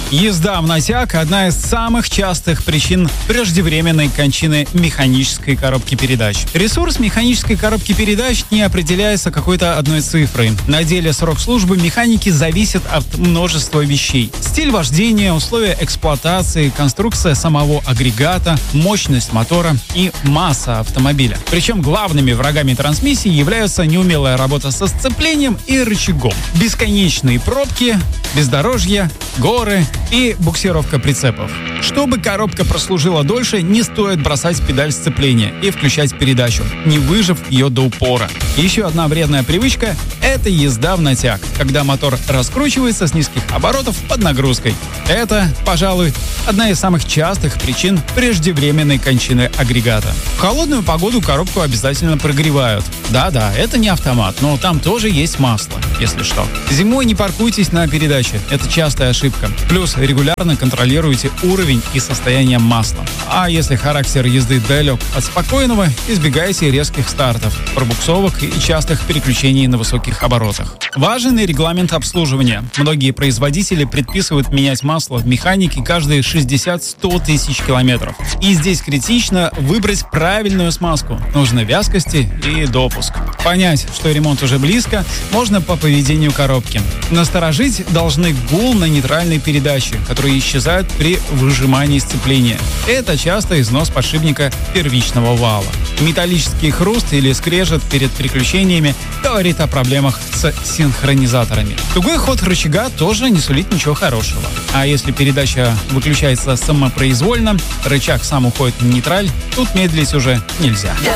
Езда в натяг – одна из самых частых причин преждевременной кончины механической коробки передач. Ресурс механической коробки передач не определяется какой-то одной цифрой. На деле срок службы механики зависит от множества вещей. Стиль вождения, условия эксплуатации, конструкция самого агрегата, мощность мотора и масса автомобиля. Причем главными врагами трансмиссии являются неумелая работа со сцеплением и рычагом, бесконечные пробки, бездорожье, горы и буксировка прицепов. Чтобы коробка прослужила дольше, не стоит бросать педаль сцепления и включать передачу, не выжав ее до упора. Еще одна вредная привычка – это езда в натяг, когда мотор раскручивается с низких оборотов под нагрузкой. Это, пожалуй, одна из самых частых причин преждевременной кончины агрегата. В холодную погоду коробку обязательно прогревают. Да-да, это не автомат, но там тоже есть масло, если что. Зимой не паркуйтесь на передаче, это частая ошибка. Плюс регулярно контролируйте уровень и состояние масла. А если характер езды далек от спокойного, избегайте резких стартов, пробуксовок и частых переключений на высоких оборотах. Важен и регламент обслуживания. Многие производители предписывают менять масло в механике каждые 60-100 тысяч километров. И здесь критично выбрать правильную смазку. Нужно вязкости и допуск. Понять, что ремонт уже близко, можно по поведению коробки. Насторожить должны гул на нейтральной передаче, которые исчезают при выжимании сцепления. Это часто износ подшипника первичного вала. Металлический хруст или скрежет перед переключениями говорит о проблемах с синхронизаторами. Тугой ход рычага тоже не сулит ничего хорошего. А если передача выключается самопроизвольно, рычаг сам уходит в нейтраль, тут медлить уже нельзя.